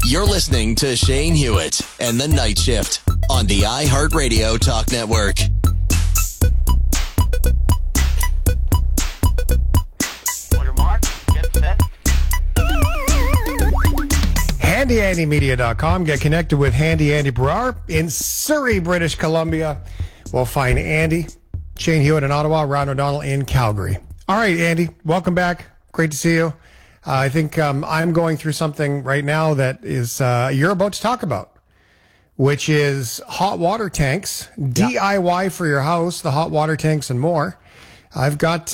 You're listening to Shane Hewitt and the Night Shift on the iHeartRadio Talk Network. HandyAndyMedia.com. Get connected with Handy Andy Brar in Surrey, British Columbia. We'll find Andy, Shane Hewitt in Ottawa, Ron O'Donnell in Calgary. All right, Andy, welcome back. Great to see you. I think I'm going through something right now that is you're about to talk about, which is hot water tanks, DIY for your house, the hot water tanks and more. I got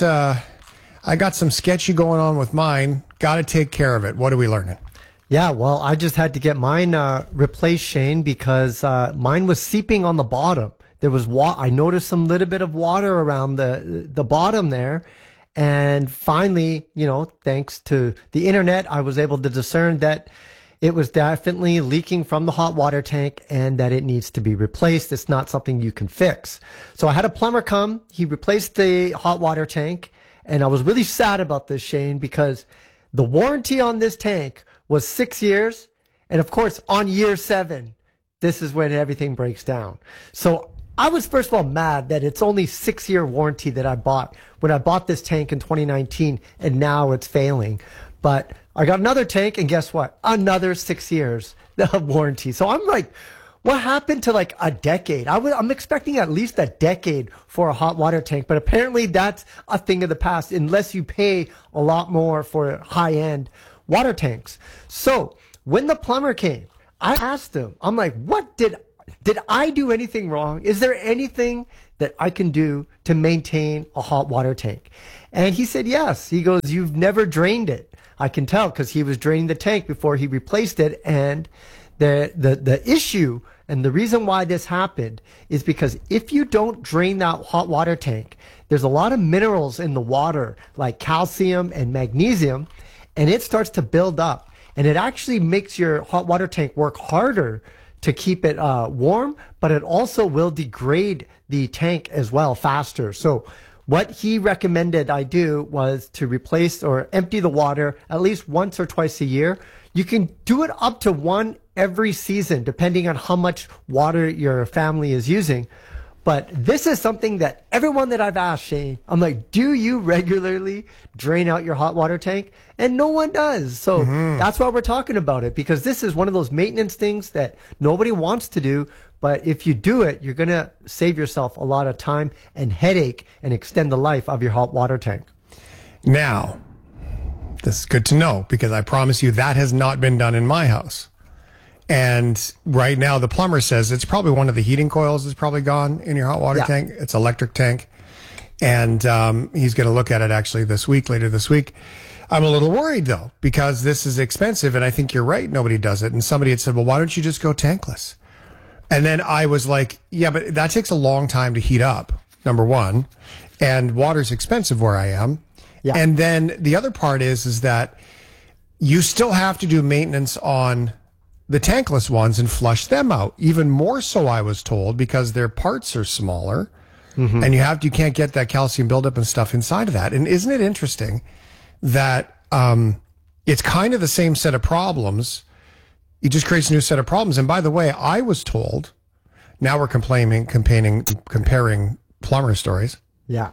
some sketchy going on with mine. Got to take care of it. What are we learning? Yeah, well, I just had to get mine replaced, Shane, because mine was seeping on the bottom. There was I noticed some little bit of water around the bottom there. And finally, thanks to the internet, I was able to discern that it was definitely leaking from the hot water tank and that it needs to be replaced. It's not something you can fix. So I had a plumber come. He replaced the hot water tank. And I was really sad about this, Shane, because the warranty on this tank was 6 years. And of course, on year 7, this is when everything breaks down. So I was first of all mad that it's only 6-year warranty that I bought when I bought this tank in 2019, and now it's failing. But I got another tank, and guess what? Another 6 years of warranty. So I'm like, what happened to like a decade? I'm expecting at least a decade for a hot water tank, but apparently that's a thing of the past unless you pay a lot more for high-end water tanks. So when the plumber came, I asked him, I'm like, what did I do anything wrong? Is there anything that I can do to maintain a hot water tank? And he said, yes. He goes, you've never drained it. I can tell because he was draining the tank before he replaced it. And the issue and the reason why this happened is because if you don't drain that hot water tank, there's a lot of minerals in the water like calcium and magnesium, and it starts to build up. And it actually makes your hot water tank work harder to keep it warm, but it also will degrade the tank as well faster. So what he recommended I do was to replace or empty the water at least once or twice a year. You can do it up to one every season, depending on how much water your family is using. But this is something that everyone that I've asked, Shane, I'm like, do you regularly drain out your hot water tank? And no one does. So that's why we're talking about it, because this is one of those maintenance things that nobody wants to do. But if you do it, you're going to save yourself a lot of time and headache and extend the life of your hot water tank. Now, this is good to know, because I promise you that has not been done in my house. And right now, the plumber says it's probably one of the heating coils is probably gone in your hot water tank. It's electric tank. And he's going to look at it actually later this week. I'm a little worried, though, because this is expensive. And I think you're right. Nobody does it. And somebody had said, well, why don't you just go tankless? And then I was like, yeah, but that takes a long time to heat up, number one. And water's expensive where I am. Yeah. And then the other part is that you still have to do maintenance on the tankless ones and flush them out. Even more so, I was told, because their parts are smaller, and you can't get that calcium buildup and stuff inside of that. And isn't it interesting that it's kind of the same set of problems? It just creates a new set of problems. And by the way, I was told, now we're comparing plumber stories. Yeah.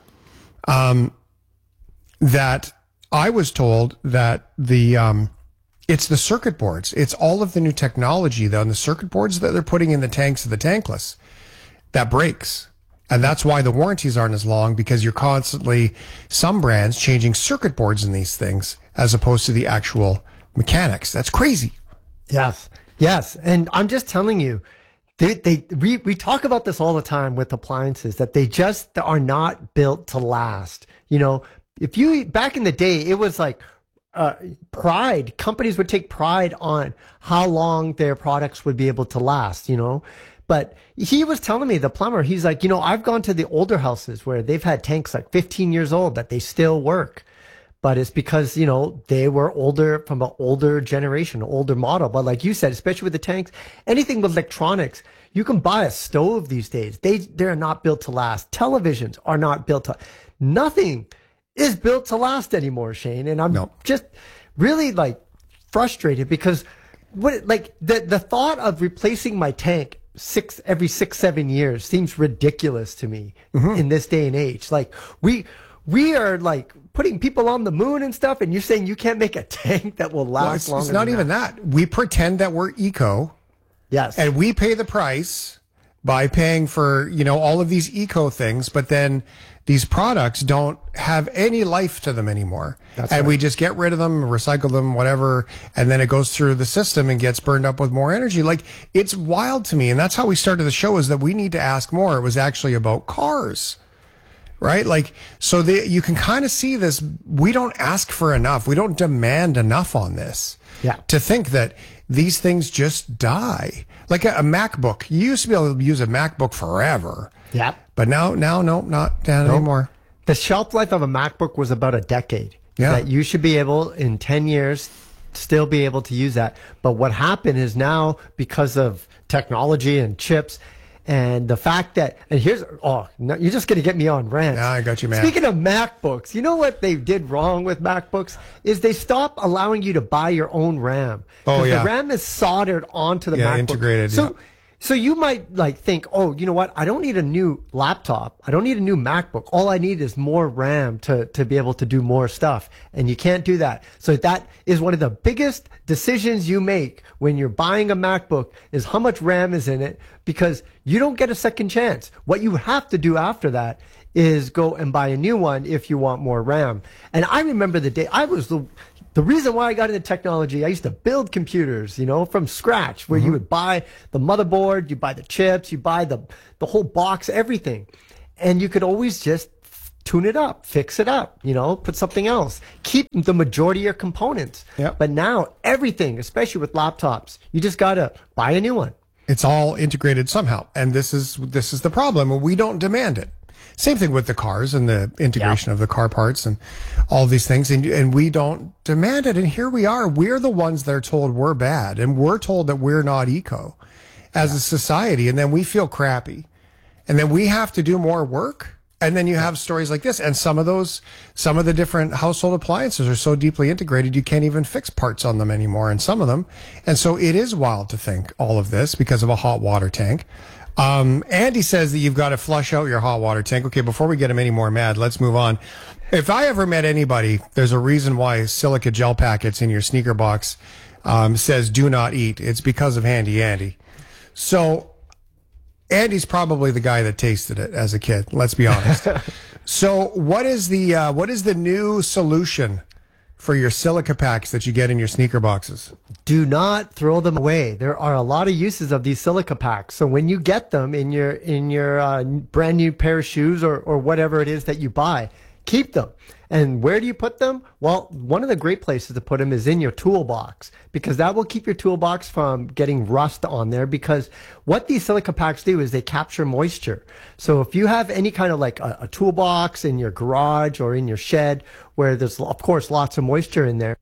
That I was told that it's the circuit boards. It's all of the new technology, though, and the circuit boards that they're putting in the tanks of the tankless that breaks. And that's why the warranties aren't as long, because you're constantly, some brands, changing circuit boards in these things as opposed to the actual mechanics. That's crazy. Yes. Yes. And I'm just telling you, we talk about this all the time with appliances, that they just are not built to last. Back in the day, it was like, pride. Companies would take pride on how long their products would be able to last, But he was telling me, the plumber, he's like, I've gone to the older houses where they've had tanks like 15 years old that they still work. But it's because, they were older, from an older generation, older model. But like you said, especially with the tanks, anything with electronics, you can buy a stove these days. They're not built to last. Televisions are not built to, nothing is built to last anymore, Shane. And I'm just really frustrated, because like the thought of replacing my tank every 6-7 years seems ridiculous to me in this day and age. Like we are like putting people on the moon and stuff, and you're saying you can't make a tank that will last longer. It's not even that. We pretend that we're eco. Yes. And we pay the price by paying for, all of these eco things, but then these products don't have any life to them anymore. That's and right. we just get rid of them, recycle them, whatever, and then it goes through the system and gets burned up with more energy. Like, it's wild to me. And that's how we started the show, is that we need to ask more. It was actually about cars. Right? Like, so you can kind of see this. We don't ask for enough. We don't demand enough on this. Yeah. To think that these things just die. Like a MacBook. You used to be able to use a MacBook forever. Yeah. But no, not anymore. The shelf life of a MacBook was about a decade. Yeah. That you should be able, in 10 years, still be able to use that. But what happened is now, because of technology and chips, and the fact that, and here's, no, you're just going to get me on rant. Yeah, I got you, man. Speaking of MacBooks, you know what they did wrong with MacBooks? Is they stopped allowing you to buy your own RAM. Oh, yeah. The RAM is soldered onto the MacBook. Integrated, So you might think, you know what? I don't need a new laptop. I don't need a new MacBook. All I need is more RAM to be able to do more stuff. And you can't do that. So that is one of the biggest decisions you make when you're buying a MacBook, is how much RAM is in it, because you don't get a second chance. What you have to do after that is go and buy a new one if you want more RAM. And I remember the day the reason why I got into technology, I used to build computers, from scratch, where you would buy the motherboard, you buy the chips, you buy the whole box, everything. And you could always just tune it up, fix it up, put something else, keep the majority of your components. Yep. But now everything, especially with laptops, you just got to buy a new one. It's all integrated somehow. And this is the problem. We don't demand it. Same thing with the cars and the integration of the car parts and all these things. And we don't demand it. And here we are. We're the ones that are told we're bad. And we're told that we're not eco as a society. And then we feel crappy. And then we have to do more work. And then you have stories like this. And some of the different household appliances are so deeply integrated, you can't even fix parts on them anymore, and some of them. And so it is wild to think all of this because of a hot water tank. Andy says that you've got to flush out your hot water tank. Okay, before we get him any more mad, let's move on. If I ever met anybody, there's a reason why silica gel packets in your sneaker box says do not eat. It's because of Handy Andy. So Andy's probably the guy that tasted it as a kid. Let's be honest. So what is the new solution for your silica packs that you get in your sneaker boxes? Do not throw them away. There are a lot of uses of these silica packs. So when you get them in your brand new pair of shoes or whatever it is that you buy, keep them. And where do you put them? Well, one of the great places to put them is in your toolbox, because that will keep your toolbox from getting rust on there, because what these silica packs do is they capture moisture. So if you have any kind of like a toolbox in your garage or in your shed where there's, of course, lots of moisture in there,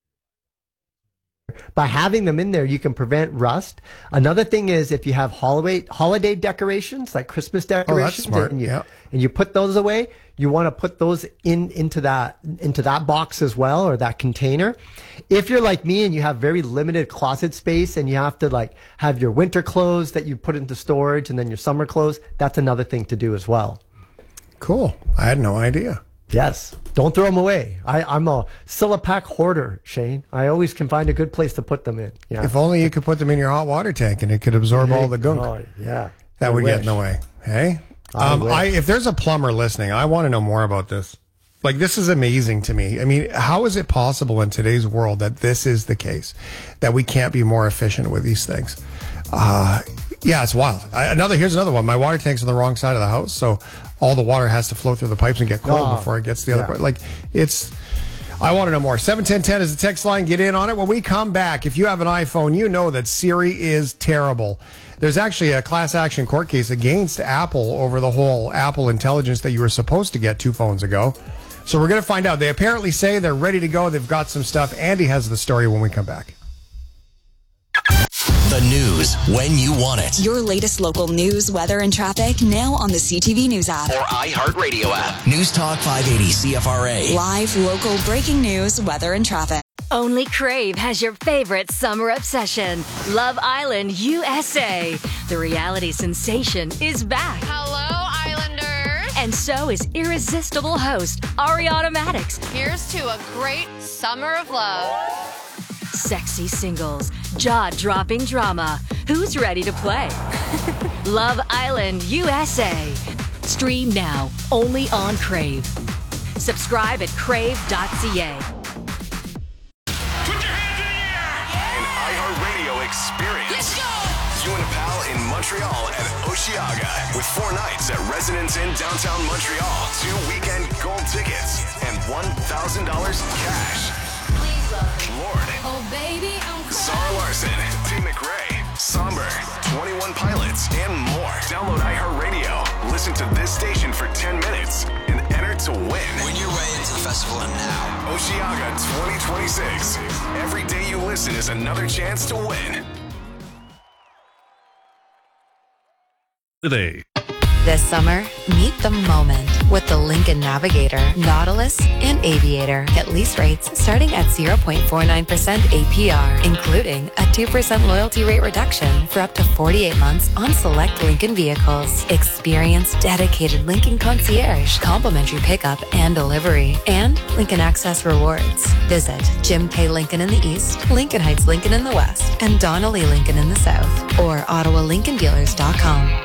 by having them in there, you can prevent rust. Another thing is, if you have holiday decorations, like Christmas decorations, that's smart. and you put those away, you want to put those into that box as well, or that container. If you're like me and you have very limited closet space and you have to like have your winter clothes that you put into storage and then your summer clothes, that's another thing to do as well. Cool. I had no idea. Yes. Don't throw them away. I'm a Silipack hoarder, Shane. I always can find a good place to put them in. Yeah. If only you could put them in your hot water tank and it could absorb all the gunk. Oh, yeah. That would get in the way. Hey? If there's a plumber listening, I want to know more about this. Like, this is amazing to me. I mean, how is it possible in today's world that this is the case, that we can't be more efficient with these things? Yeah, it's wild. Here's another one. My water tank's on the wrong side of the house, so all the water has to flow through the pipes and get cold before it gets to the other part. Like, I want to know more. 71010 is the text line. Get in on it. When we come back, if you have an iPhone, you know that Siri is terrible. There's actually a class action court case against Apple over the whole Apple Intelligence that you were supposed to get 2 phones ago. So we're going to find out. They apparently say they're ready to go. They've got some stuff. Andy has the story when we come back. The news when you want it. Your latest local news, weather, and traffic now on the CTV News app. Or iHeartRadio app. News Talk 580 CFRA. Live, local, breaking news, weather, and traffic. Only Crave has your favorite summer obsession, Love Island USA. The reality sensation is back. Hello, Islanders. And so is irresistible host Ariana Madix. Here's to a great summer of love. Sexy singles, jaw-dropping drama. Who's ready to play? Love Island USA. Stream now, only on Crave. Subscribe at crave.ca. An iHeartRadio experience. Let's go! You and a pal in Montreal at Osheaga with 4 nights at Residence Inn downtown Montreal, 2 weekend gold tickets, and $1,000 cash. Lord, Oh, baby, I'm Zara Larson, Tim McRae, Somber, 21 Pilots, and more. Download iHeartRadio. Listen to this station for 10 minutes and enter to win. Win your way into the festival now. Osheaga 2026. Every day you listen is another chance to win. Today. This summer, meet the moment with the Lincoln Navigator, Nautilus, and Aviator. Get lease rates starting at 0.49% APR, including a 2% loyalty rate reduction for up to 48 months on select Lincoln vehicles. Experience dedicated Lincoln concierge, complimentary pickup and delivery, and Lincoln Access rewards. Visit Jim K. Lincoln in the East, Lincoln Heights Lincoln in the West, and Donnelly Lincoln in the South, or OttawaLincolnDealers.com.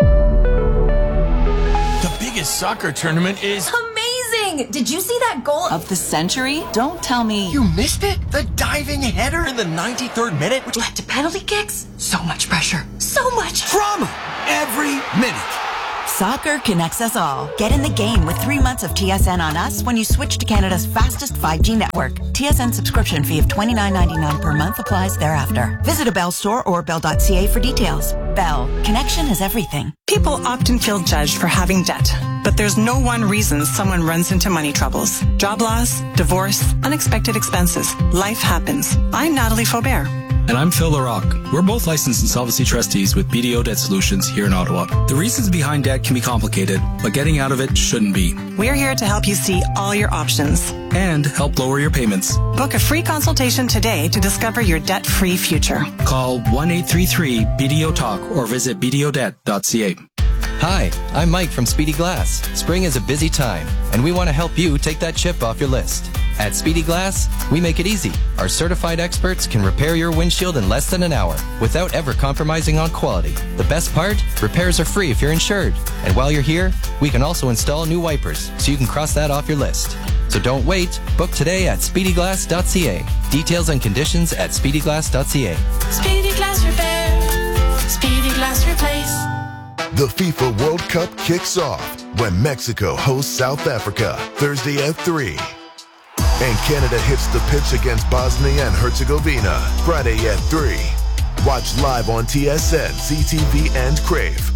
The biggest soccer tournament is amazing! Did you see that goal of the century? Don't tell me. You missed it? The diving header in the 93rd minute, which led to penalty kicks? So much pressure. So much drama every minute. Soccer connects us all. Get in the game with 3 months of TSN on us when you switch to Canada's fastest 5G network. TSN subscription fee of $29.99 per month applies thereafter. Visit a Bell store or bell.ca for details. Bell. Connection is everything. People often feel judged for having debt, but there's no one reason someone runs into money troubles. Job loss, divorce, unexpected expenses. Life happens. I'm Natalie Faubert. And I'm Phil LaRocque. We're both licensed insolvency trustees with BDO Debt Solutions here in Ottawa. The reasons behind debt can be complicated, but getting out of it shouldn't be. We're here to help you see all your options. And help lower your payments. Book a free consultation today to discover your debt-free future. Call 1-833-BDO-TALK or visit bdodebt.ca. Hi, I'm Mike from Speedy Glass. Spring is a busy time, and we want to help you take that chip off your list. At Speedy Glass, we make it easy. Our certified experts can repair your windshield in less than an hour without ever compromising on quality. The best part? Repairs are free if you're insured. And while you're here, we can also install new wipers so you can cross that off your list. So don't wait. Book today at speedyglass.ca. Details and conditions at speedyglass.ca. Speedy Glass Repair. Speedy Glass Replace. The FIFA World Cup kicks off when Mexico hosts South Africa Thursday at 3. And Canada hits the pitch against Bosnia and Herzegovina Friday at 3. Watch live on TSN, CTV, and Crave.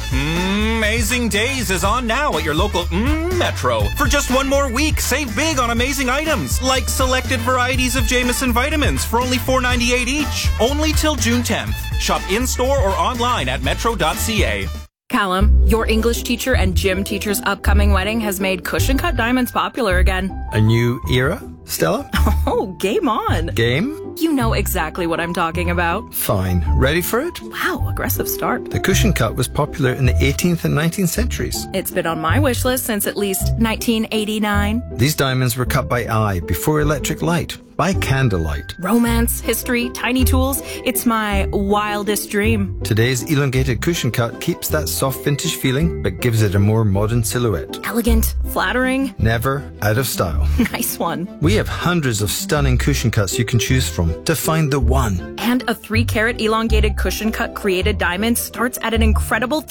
Amazing Days is on now at your local Metro. For just one more week, save big on amazing items like selected varieties of Jameson vitamins for only $4.98 each. Only till June 10th. Shop in-store or online at metro.ca. Callum, your English teacher and gym teacher's upcoming wedding has made cushion cut diamonds popular again. A new era, Stella? Oh, game on. Game? You know exactly what I'm talking about. Fine. Ready for it? Wow, aggressive start. The cushion cut was popular in the 18th and 19th centuries. It's been on my wish list since at least 1989. These diamonds were cut by eye before electric light. By candlelight. Romance, history, tiny tools. It's my wildest dream. Today's elongated cushion cut keeps that soft vintage feeling, but gives it a more modern silhouette. Elegant, flattering. Never out of style. Nice one. We have hundreds of stunning cushion cuts you can choose from to find the one. And a 3-carat elongated cushion cut created diamond starts at an incredible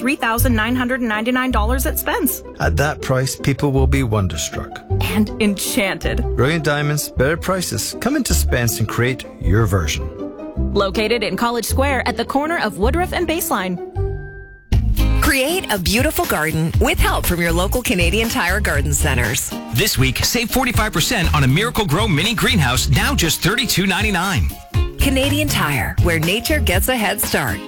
$3,999 at Spence. At that price, people will be wonderstruck. And enchanted. Brilliant diamonds, better prices. Come into Spence and create your version. Located in College Square at the corner of Woodruff and Baseline. Create a beautiful garden with help from your local Canadian Tire Garden Centers. This week, save 45% on a Miracle Grow mini greenhouse, now just $32.99. Canadian Tire, where nature gets a head start.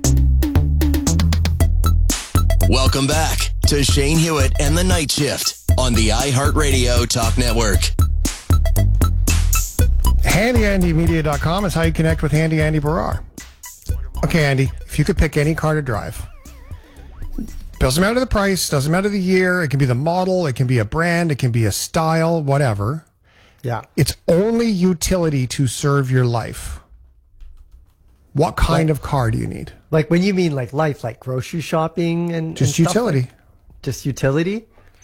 Welcome back to Shane Hewitt and the Night Shift on the iHeartRadio Talk Network. HandyAndyMedia.com is how you connect with Handy Andy Barrar. Okay, Andy, if you could pick any car to drive, doesn't matter the price, doesn't matter the year, it can be the model, it can be a brand, it can be a style, whatever. Yeah. It's only utility to serve your life. What kind of car do you need? Like when you mean like life, like grocery shopping and just and utility. Just utility?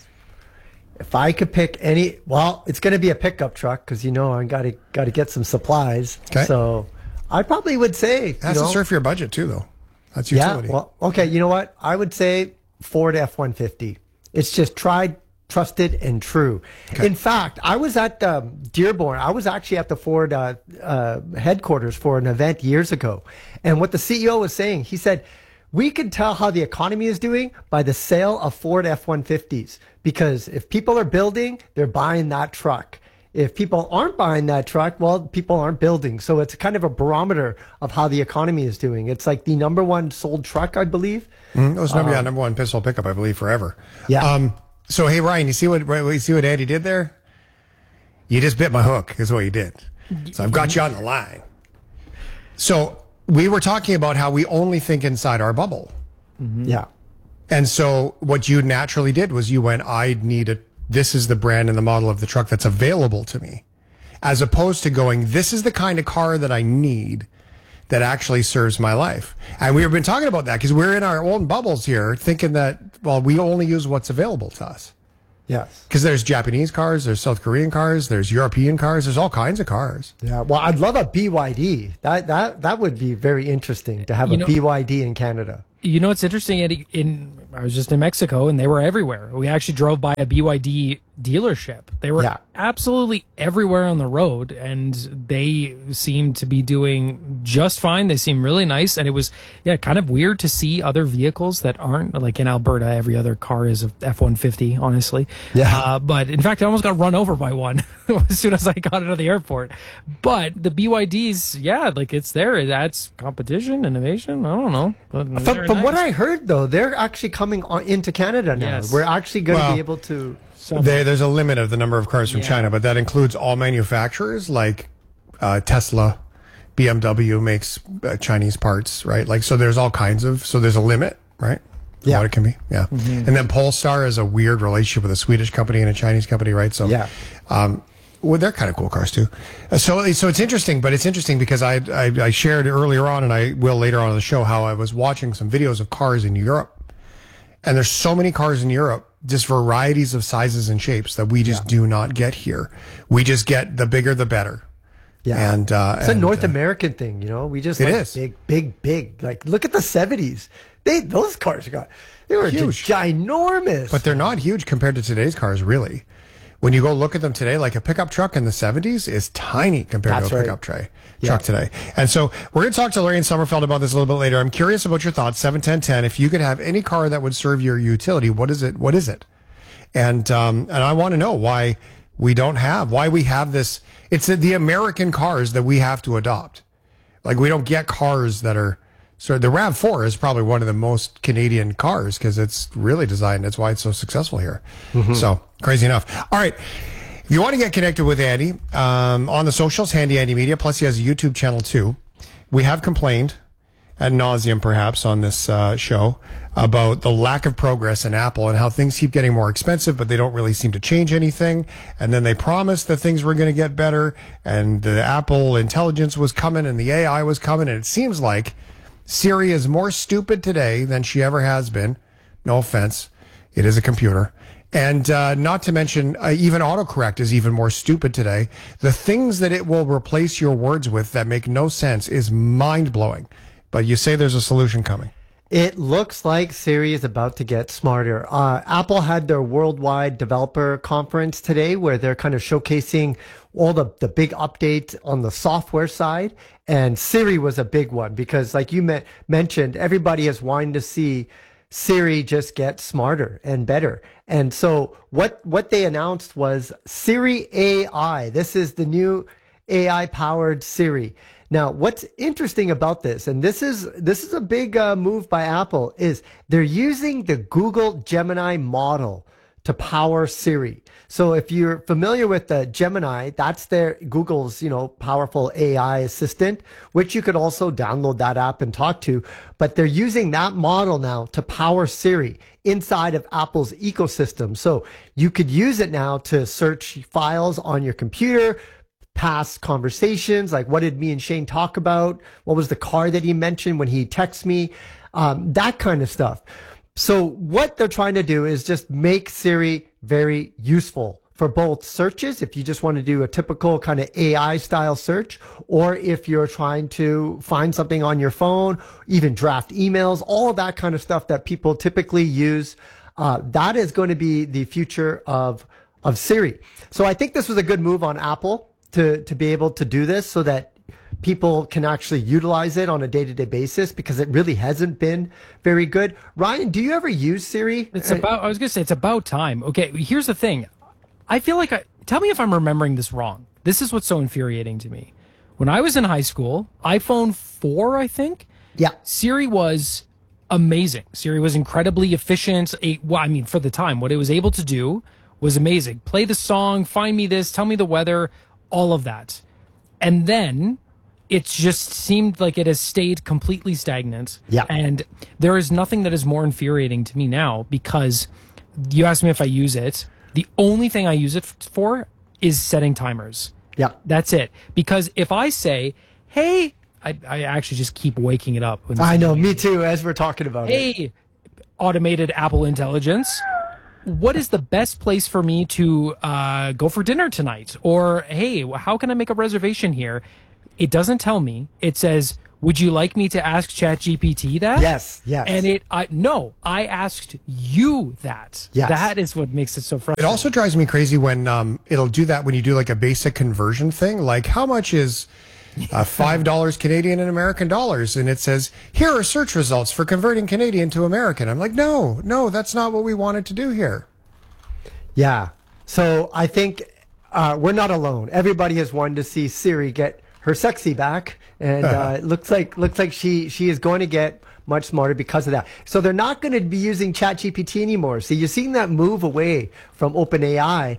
If I could pick any, well, it's going to be a pickup truck because I got to get some supplies. Okay. So I probably would say it has to serve your budget too, though. That's utility. Yeah. Well, okay. You know what? I would say Ford F-150. It's just tried, trusted, and true. Okay. In fact, I was at Dearborn. I was actually at the Ford headquarters for an event years ago, and what the CEO was saying, he said, we can tell how the economy is doing by the sale of Ford F-150s. Because if people are building, they're buying that truck. If people aren't buying that truck, well, people aren't building. So it's kind of a barometer of how the economy is doing. It's like the number one sold truck, I believe. It was number one pistol pickup, I believe, forever. Yeah. So, hey, Ryan, you see what Andy did there? You just bit my hook, is what you did. So I've got you on the line. So we were talking about how we only think inside our bubble. Mm-hmm. Yeah. And so what you naturally did was you went, this is the brand and the model of the truck that's available to me, as opposed to going, this is the kind of car that I need that actually serves my life. And we've been talking about that because we're in our own bubbles here thinking that, well, we only use what's available to us. Yes. Because there's Japanese cars, there's South Korean cars, there's European cars, there's all kinds of cars. Yeah. Well, I'd love a BYD. That would be very interesting to have a BYD in Canada. You know, it's interesting. I was just in Mexico, and they were everywhere. We actually drove by a BYD dealership. They were absolutely everywhere on the road, and they seemed to be doing just fine. They seem really nice, and it was kind of weird to see other vehicles that aren't, like in Alberta, every other car is a F-150, honestly. Yeah. But in fact, I almost got run over by one as soon as I got out of the airport. But the BYDs, like it's there. That's competition, innovation. I don't know. But from what I heard, though, they're actually coming into Canada now. Yes. We're actually going to be able to. There's a limit of the number of cars from China, but that includes all manufacturers like Tesla, BMW makes Chinese parts, right? Like, so there's all kinds of, so there's a limit, right? Yeah. What it can be. Yeah. Mm-hmm. And then Polestar is a weird relationship with a Swedish company and a Chinese company, right? So, well, they're kind of cool cars too. So it's interesting, but it's interesting because I shared earlier on, and I will later on in the show, how I was watching some videos of cars in Europe. And there's so many cars in Europe, just varieties of sizes and shapes that we just do not get here. We just get the bigger, the better. Yeah. And it's a North American thing, we just big. Like, look at the 70s. Those cars they were huge, ginormous. But they're not huge compared to today's cars, really. When you go look at them today, like a pickup truck in the 70s is tiny compared to a pickup truck today. And so we're going to talk to Lorraine Sommerfeld about this a little bit later. I'm curious about your thoughts. 71010. If you could have any car that would serve your utility, what is it? What is it? And I want to know why we have this. It's the American cars that we have to adopt. Like, we don't get cars that are. So the RAV4 is probably one of the most Canadian cars because it's really designed. That's why it's so successful here. Mm-hmm. So crazy enough. All right. If you want to get connected with Andy on the socials, Handy Andy Media, plus he has a YouTube channel too. We have complained ad nauseum perhaps on this show about the lack of progress in Apple and how things keep getting more expensive, but they don't really seem to change anything. And then they promised that things were going to get better and the Apple intelligence was coming and the AI was coming. And it seems like Siri is more stupid today than she ever has been. No offense. It is a computer. And not to mention, even autocorrect is even more stupid today. The things that it will replace your words with that make no sense is mind-blowing. But you say there's a solution coming. It looks like Siri is about to get smarter. Apple had their worldwide developer conference today where they're kind of showcasing all the big updates on the software side. And Siri was a big one because, like you mentioned, everybody is wanting to see Siri just get smarter and better. And so what they announced was Siri AI. This is the new AI-powered Siri. Now, what's interesting about this, and this is a big move by Apple, is they're using the Google Gemini model to power Siri. So if you're familiar with the Gemini, that's Google's, powerful AI assistant, which you could also download that app and talk to. But they're using that model now to power Siri inside of Apple's ecosystem. So you could use it now to search files on your computer, past conversations, like what did me and Shane talk about? What was the car that he mentioned when he texted me? That kind of stuff. So what they're trying to do is just make Siri very useful for both searches, if you just want to do a typical kind of AI style search, or if you're trying to find something on your phone, even draft emails, all of that kind of stuff that people typically use. That is going to be the future of Siri. So I think this was a good move on Apple to be able to do this so that people can actually utilize it on a day-to-day basis, because it really hasn't been very good. Ryan, do you ever use Siri? I was going to say, it's about time. Okay, here's the thing. I feel like, tell me if I'm remembering this wrong. This is what's so infuriating to me. When I was in high school, iPhone 4, I think. Yeah. Siri was amazing. Siri was incredibly efficient. For the time, what it was able to do was amazing. Play the song, find me this, tell me the weather, all of that. And then it just seemed like it has stayed completely stagnant. Yeah. And there is nothing that is more infuriating to me now, because you asked me if I use it. The only thing I use it for is setting timers. Yeah. That's it. Because if I say, hey, I actually just keep waking it up. I know, me too, as we're talking about it. Hey, automated Apple Intelligence, what is the best place for me to go for dinner tonight? Or, hey, how can I make a reservation here? It doesn't tell me. It says, would you like me to ask ChatGPT that? Yes. And I asked you that. Yes. That is what makes it so frustrating. It also drives me crazy when it'll do that when you do like a basic conversion thing. Like, how much is $5 Canadian in American dollars? And it says, here are search results for converting Canadian to American. I'm like, no, that's not what we wanted to do here. Yeah. So I think we're not alone. Everybody has wanted to see Siri get her sexy back, and it looks like she is going to get much smarter because of that. So they're not going to be using ChatGPT anymore. See, you're seeing that move away from OpenAI.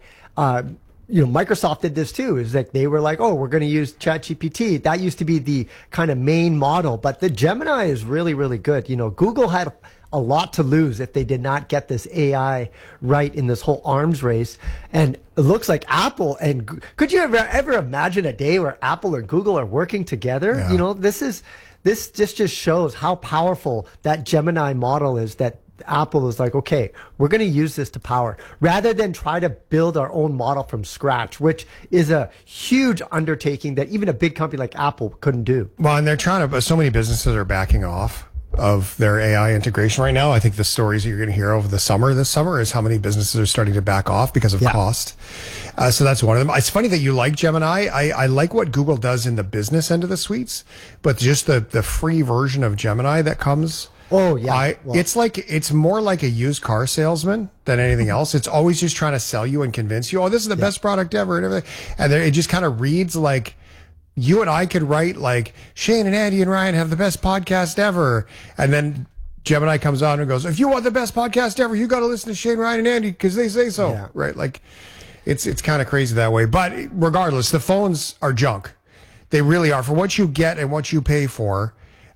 Microsoft did this too. Is like they were like, oh, we're going to use ChatGPT. That used to be the kind of main model, but the Gemini is really, really good. Google had a lot to lose if they did not get this AI right in this whole arms race. And it looks like Apple and could you ever imagine a day where Apple or Google are working together? Yeah. This just shows how powerful that Gemini model is, that Apple is like, okay, we're going to use this to power rather than try to build our own model from scratch, which is a huge undertaking that even a big company like Apple couldn't do. Well, and they're trying to, so many businesses are backing off of their AI integration right now. I think the stories that you're going to hear over this summer is how many businesses are starting to back off because of cost. So that's one of them. It's funny that you like Gemini. I like what Google does in the business end of the suites, but just the free version of Gemini that comes. Oh yeah. It's more like a used car salesman than anything else. It's always just trying to sell you and convince you, oh, this is the best product ever and everything. And it just kind of reads like you and I could write like Shane and Andy and Ryan have the best podcast ever. And then Gemini comes on and goes, if you want the best podcast ever, you got to listen to Shane, Ryan, and Andy because they say so. Yeah. Right? Like it's kind of crazy that way. But regardless, the phones are junk. They really are. For what you get and what you pay for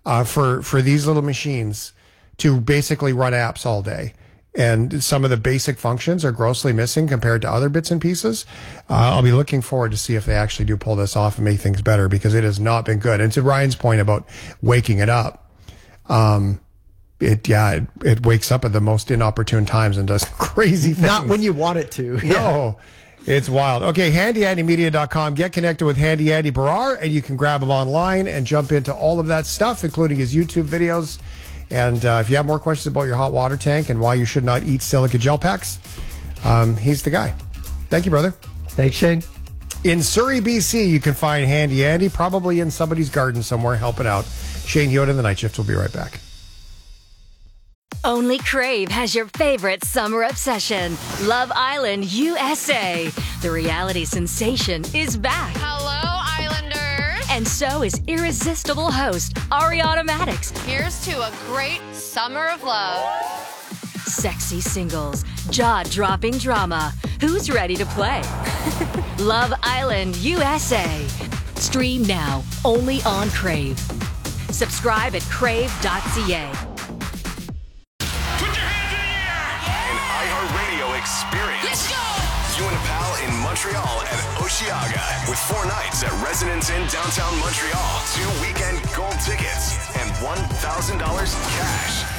these little machines to basically run apps all day. And some of the basic functions are grossly missing compared to other bits and pieces. I'll be looking forward to see if they actually do pull this off and make things better, because it has not been good. And to Ryan's point about waking it up, it wakes up at the most inopportune times and does crazy things. Not when you want it to. No, it's wild. Okay, HandyAndyMedia.com. Get connected with Handy Andy Barrar, and you can grab him online and jump into all of that stuff, including his YouTube videos. And if you have more questions about your hot water tank and why you should not eat silica gel packs, he's the guy. Thank you, brother. Thanks, Shane. In Surrey, BC, you can find Handy Andy, probably in somebody's garden somewhere, helping out. Shane Hewitt and the Night Shift will be right back. Only Crave has your favorite summer obsession, Love Island USA. The reality sensation is back. Hello, Islanders. And so is irresistible host Ariana Madix. Here's to a great summer of love. Sexy singles, jaw-dropping drama. Who's ready to play? Love Island USA. Stream now, only on Crave. Subscribe at crave.ca. An iHeartRadio experience. Let's go! You and a pal in Montreal at Osheaga with 4 nights at Residence Inn downtown Montreal, 2 weekend gold tickets, and $1,000 cash.